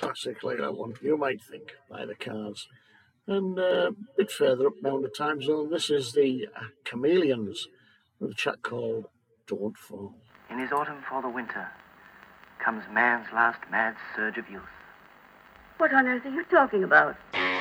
classic like that one, you might think, by the Cars. And a bit further up down the time zone, this is the Chameleons with a track called Don't Fall. In his autumn for the winter comes man's last mad surge of youth. What on earth are you talking about?